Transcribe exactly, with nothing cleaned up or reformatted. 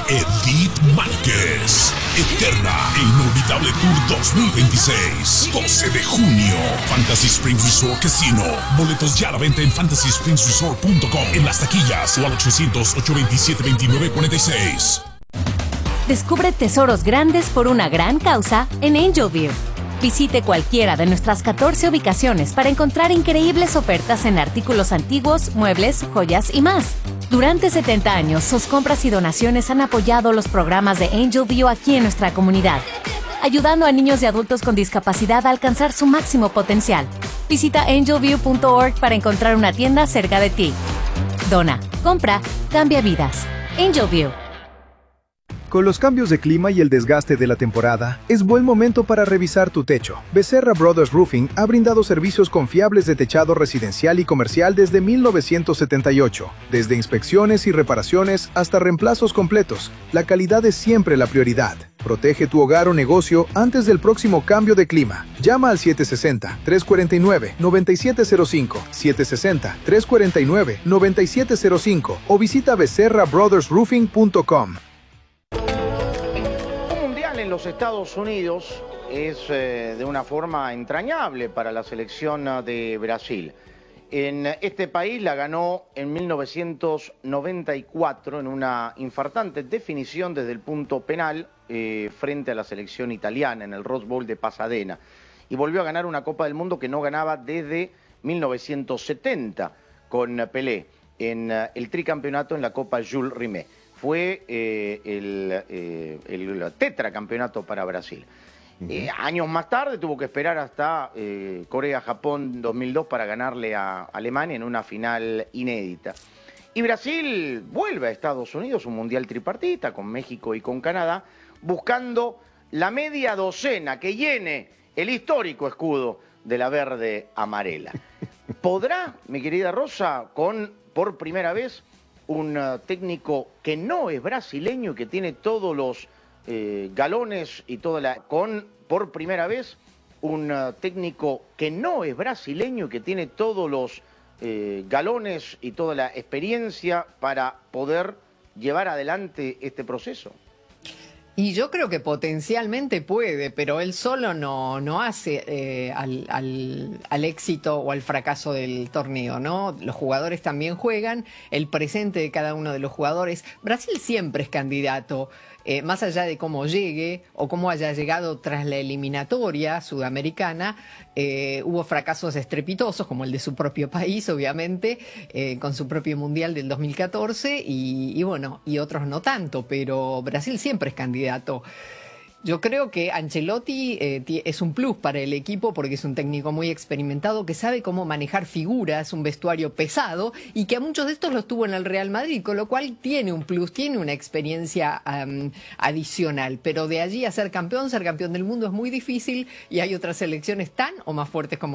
Edith Márquez. Eterna e inolvidable Tour dos mil veintiséis. doce de junio. Fantasy Springs Resort Casino. Boletos ya a la venta en fantasy springs resort punto com, en las taquillas o al ochocientos, ocho veintisiete, veintinueve cuarenta y seis. Descubre tesoros grandes por una gran causa en Angelview. Visite cualquiera de nuestras catorce ubicaciones para encontrar increíbles ofertas en artículos antiguos, muebles, joyas y más. Durante setenta años, sus compras y donaciones han apoyado los programas de Angelview aquí en nuestra comunidad, ayudando a niños y adultos con discapacidad a alcanzar su máximo potencial. Visita angelview punto org para encontrar una tienda cerca de ti. Dona, compra, cambia vidas. Angelview. Con los cambios de clima y el desgaste de la temporada, es buen momento para revisar tu techo. Becerra Brothers Roofing ha brindado servicios confiables de techado residencial y comercial desde mil novecientos setenta y ocho. Desde inspecciones y reparaciones hasta reemplazos completos, la calidad es siempre la prioridad. Protege tu hogar o negocio antes del próximo cambio de clima. Llama al siete seis cero, tres cuatro nueve, nueve siete cero cinco, siete seis cero, tres cuatro nueve, nueve siete cero cinco o visita becerra brothers roofing punto com. En los Estados Unidos es eh, de una forma entrañable para la selección de Brasil. En este país la ganó en mil novecientos noventa y cuatro en una infartante definición desde el punto penal eh, frente a la selección italiana en el Rose Bowl de Pasadena. Y volvió a ganar una Copa del Mundo que no ganaba desde mil novecientos setenta con Pelé en uh, el tricampeonato en la Copa Jules Rimet. Fue eh, el, eh, el tetracampeonato para Brasil. Uh-huh. Eh, años más tarde tuvo que esperar hasta eh, Corea-Japón dos mil dos para ganarle a Alemania en una final inédita. Y Brasil vuelve a Estados Unidos, un mundial tripartita con México y con Canadá, buscando la media docena que llene el histórico escudo de la verde amarela. ¿Podrá, mi querida Rosa, con por primera vez un uh, técnico que no es brasileño y que tiene todos los eh, galones y toda la... con por primera vez un uh, técnico que no es brasileño y que tiene todos los eh, galones y toda la experiencia para poder llevar adelante este proceso? Y yo creo que potencialmente puede, pero él solo no, no hace eh, al, al, al éxito o al fracaso del torneo, ¿no? Los jugadores también juegan, el presente de cada uno de los jugadores. Brasil siempre es candidato, eh, más allá de cómo llegue o cómo haya llegado tras la eliminatoria sudamericana. Eh, hubo fracasos estrepitosos, como el de su propio país, obviamente, eh, con su propio Mundial del dos mil catorce, y, y bueno, y otros no tanto, pero Brasil siempre es candidato. Yo creo que Ancelotti eh, es un plus para el equipo porque es un técnico muy experimentado que sabe cómo manejar figuras, un vestuario pesado, y que a muchos de estos los tuvo en el Real Madrid, con lo cual tiene un plus, tiene una experiencia um, adicional. Pero de allí a ser campeón, ser campeón del mundo es muy difícil, y hay otras selecciones tan o más fuertes como